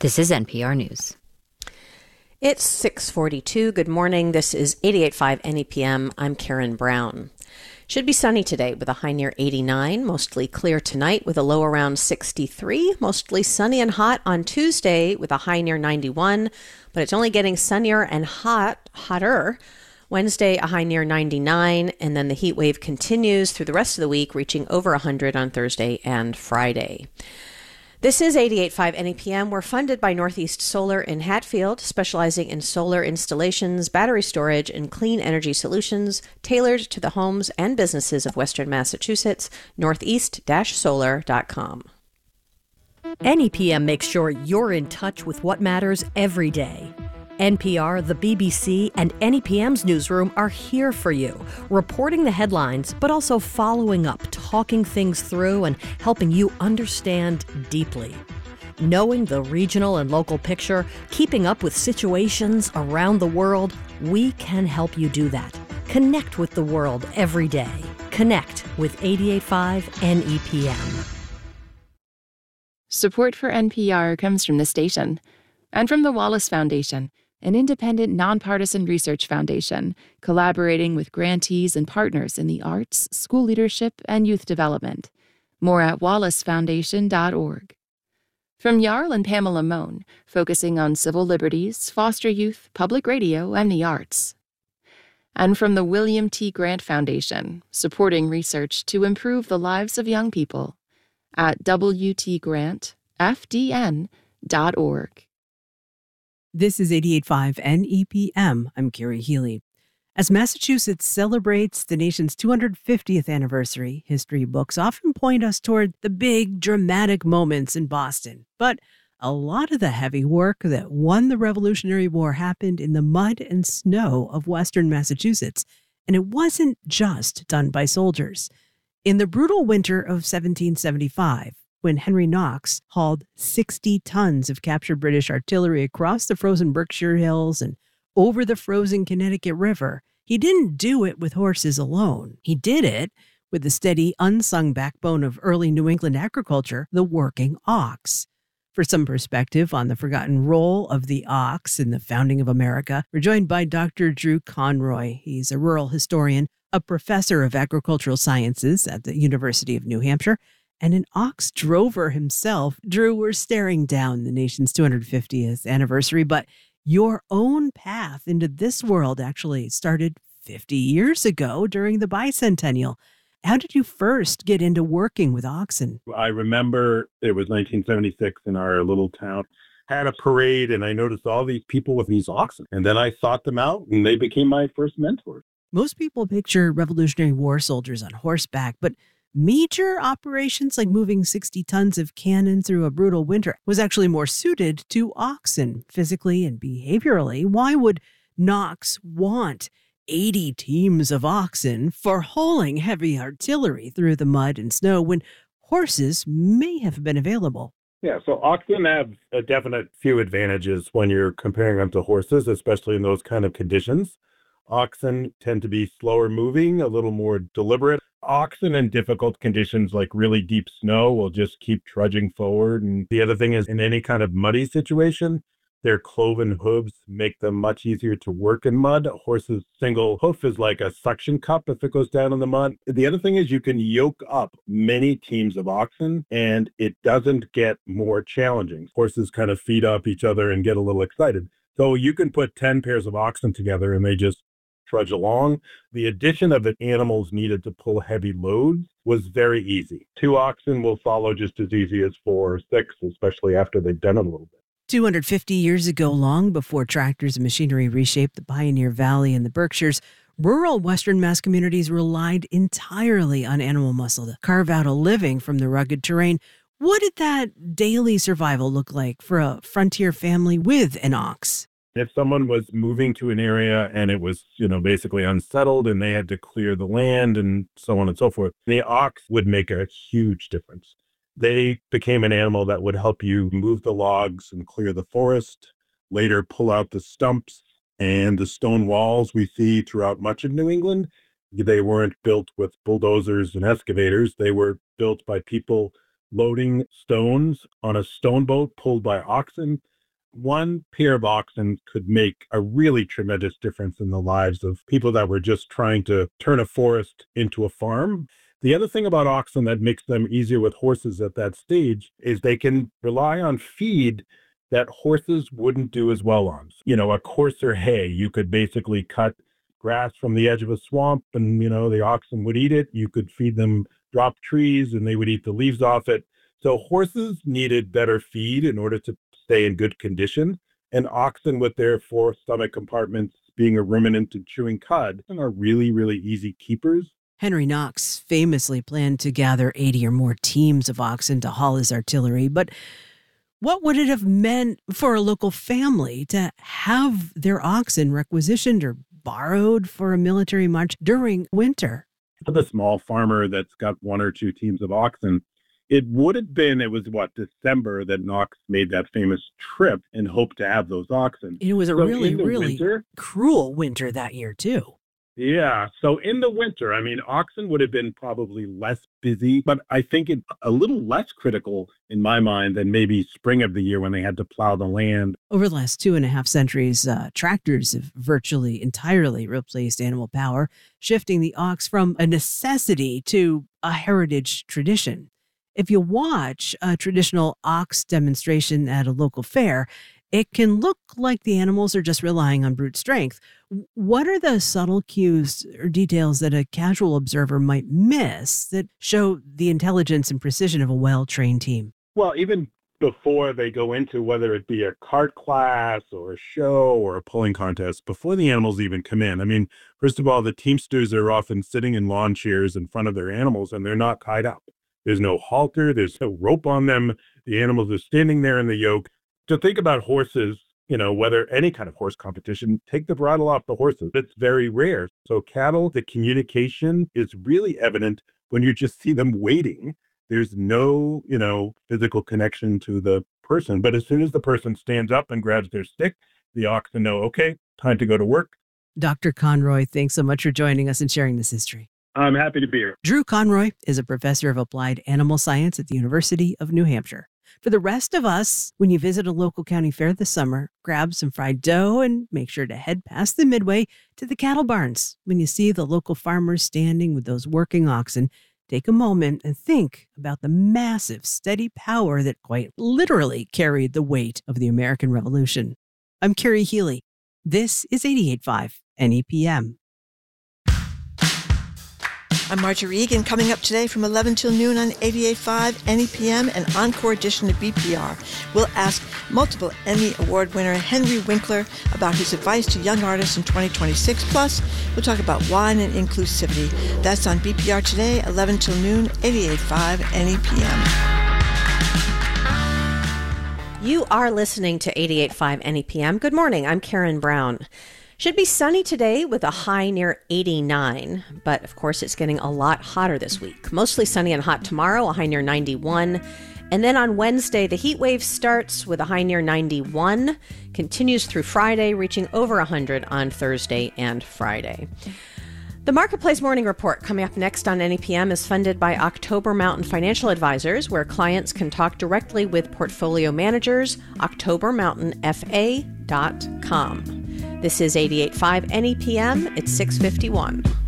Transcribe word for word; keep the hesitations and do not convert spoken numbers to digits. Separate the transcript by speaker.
Speaker 1: This is N P R News.
Speaker 2: It's six forty-two. Good morning. This is eighty-eight point five N E P M. I'm Karen Brown. Should be sunny today with a high near eighty-nine. Mostly clear tonight with a low around sixty-three. Mostly sunny and hot on Tuesday with a high near ninety-one. But it's only getting sunnier and hot, hotter. Wednesday, a high near ninety-nine. And then the heat wave continues through the rest of the week, reaching over one hundred on Thursday and Friday. This is eighty-eight point five N E P M. We're funded by Northeast Solar in Hatfield, specializing in solar installations, battery storage, and clean energy solutions tailored to the homes and businesses of Western Massachusetts. northeast solar dot com.
Speaker 3: N E P M makes sure you're in touch with what matters every day. N P R, the B B C, and N E P M's newsroom are here for you, reporting the headlines, but also following up, talking things through, and helping you understand deeply. Knowing the regional and local picture, keeping up with situations around the world, we can help you do that. Connect with the world every day. Connect with eighty-eight point five N E P M.
Speaker 4: Support for N P R comes from the station and from the Wallace Foundation, an independent, nonpartisan research foundation collaborating with grantees and partners in the arts, school leadership, and youth development. More at wallace foundation dot org. From Jarl and Pamela Mohn, focusing on civil liberties, foster youth, public radio, and the arts. And from the William T. Grant Foundation, supporting research to improve the lives of young people at w t grant f d n dot org.
Speaker 5: This is eighty-eight point five N E P M. I'm Carrie Healy. As Massachusetts celebrates the nation's two hundred fiftieth anniversary, history books often point us toward the big, dramatic moments in Boston. But a lot of the heavy work that won the Revolutionary War happened in the mud and snow of Western Massachusetts, and it wasn't just done by soldiers. In the brutal winter of seventeen seventy-five, when Henry Knox hauled sixty tons of captured British artillery across the frozen Berkshire Hills and over the frozen Connecticut River, he didn't do it with horses alone. He did it with the steady, unsung backbone of early New England agriculture, the working ox. For some perspective on the forgotten role of the ox in the founding of America, we're joined by Doctor Drew Conroy. He's a rural historian, a professor of agricultural sciences at the University of New Hampshire, and an ox drover himself. Drew, we're staring down the nation's two hundred fiftieth anniversary, but your own path into this world actually started fifty years ago during the bicentennial. How did you first get into working with oxen?
Speaker 6: I remember it was nineteen seventy-six in our little town. Had a parade, and I noticed all these people with these oxen. And then I sought them out, and they became my first mentors.
Speaker 5: Most people picture Revolutionary War soldiers on horseback, but major operations like moving sixty tons of cannon through a brutal winter was actually more suited to oxen physically and behaviorally. Why would Knox want eighty teams of oxen for hauling heavy artillery through the mud and snow when horses may have been available?
Speaker 6: Yeah, so oxen have a definite few advantages when you're comparing them to horses, especially in those kind of conditions. Oxen tend to be slower moving, a little more deliberate. Oxen in difficult conditions like really deep snow will just keep trudging forward. And the other thing is, in any kind of muddy situation, their cloven hooves make them much easier to work in mud. A horse's single hoof is like a suction cup if it goes down in the mud. The other thing is you can yoke up many teams of oxen and it doesn't get more challenging. Horses kind of feed off each other and get a little excited. So you can put ten pairs of oxen together and they just trudge along. The addition of the animals needed to pull heavy loads was very easy. Two oxen will follow just as easy as four or six, especially after they've done it a little bit.
Speaker 5: two hundred fifty years ago, long before tractors and machinery reshaped the Pioneer Valley and the Berkshires, rural Western Mass communities relied entirely on animal muscle to carve out a living from the rugged terrain. What did that daily survival look like for a frontier family with an ox?
Speaker 6: If someone was moving to an area and it was, you know, basically unsettled and they had to clear the land and so on and so forth, the ox would make a huge difference. They became an animal that would help you move the logs and clear the forest, later pull out the stumps and the stone walls we see throughout much of New England. They weren't built with bulldozers and excavators. They were built by people loading stones on a stone boat pulled by oxen. one pair of oxen could make a really tremendous difference in the lives of people that were just trying to turn a forest into a farm. The other thing about oxen that makes them easier with horses at that stage is they can rely on feed that horses wouldn't do as well on. You know, a coarser hay, you could basically cut grass from the edge of a swamp and, you know, the oxen would eat it. You could feed them drop trees and they would eat the leaves off it. So horses needed better feed in order to stay in good condition. And oxen with their four stomach compartments being a ruminant and chewing cud are really, really easy keepers.
Speaker 5: Henry Knox famously planned to gather eighty or more teams of oxen to haul his artillery, but what would it have meant for a local family to have their oxen requisitioned or borrowed for a military march during winter?
Speaker 6: For the small farmer that's got one or two teams of oxen, it would have been, it was what, December that Knox made that famous trip and hoped to have those oxen.
Speaker 5: It was a
Speaker 6: so
Speaker 5: really, really
Speaker 6: winter,
Speaker 5: cruel winter that year, too.
Speaker 6: Yeah. So in the winter, I mean, oxen would have been probably less busy, but I think it's a little less critical in my mind than maybe spring of the year when they had to plow the land.
Speaker 5: Over the last two and a half centuries, uh, tractors have virtually entirely replaced animal power, shifting the ox from a necessity to a heritage tradition. If you watch a traditional ox demonstration at a local fair, it can look like the animals are just relying on brute strength. What are the subtle cues or details that a casual observer might miss that show the intelligence and precision of a well-trained team?
Speaker 6: Well, even before they go into whether it be a cart class or a show or a pulling contest, before the animals even come in. I mean, first of all, the teamsters are often sitting in lawn chairs in front of their animals and they're not tied up. There's no halter, there's no rope on them. The animals are standing there in the yoke. To think about horses, you know, whether any kind of horse competition, take the bridle off the horses. It's very rare. So cattle, the communication is really evident when you just see them waiting. There's no, you know, physical connection to the person. But as soon as the person stands up and grabs their stick, the oxen know, okay, time to go to work.
Speaker 5: Doctor Conroy, thanks so much for joining us and sharing this history.
Speaker 6: I'm happy to be here.
Speaker 5: Drew Conroy is a professor of applied animal science at the University of New Hampshire. For the rest of us, when you visit a local county fair this summer, grab some fried dough and make sure to head past the Midway to the cattle barns. When you see the local farmers standing with those working oxen, take a moment and think about the massive, steady power that quite literally carried the weight of the American Revolution. I'm Carrie Healy. This is eighty-eight point five N E P M.
Speaker 1: I'm Marjorie Egan, coming up today from eleven till noon on eighty-eight point five N E P M, an encore edition of B P R. We'll ask multiple Emmy Award winner Henry Winkler about his advice to young artists in twenty twenty-six. Plus, we'll talk about wine and inclusivity. That's on B P R today, eleven till noon, eighty-eight point five N E P M.
Speaker 2: You are listening to eighty-eight point five N E P M. Good morning. I'm Karen Brown. Should be sunny today with a high near eighty-nine, but of course it's getting a lot hotter this week. Mostly sunny and hot tomorrow, a high near ninety-one. And then on Wednesday, the heat wave starts with a high near ninety-one, continues through Friday, reaching over one hundred on Thursday and Friday. The Marketplace Morning Report coming up next on N E P M is funded by October Mountain Financial Advisors, where clients can talk directly with portfolio managers, october mountain f a dot com. This is eighty-eight point five N E P M. It's six fifty-one.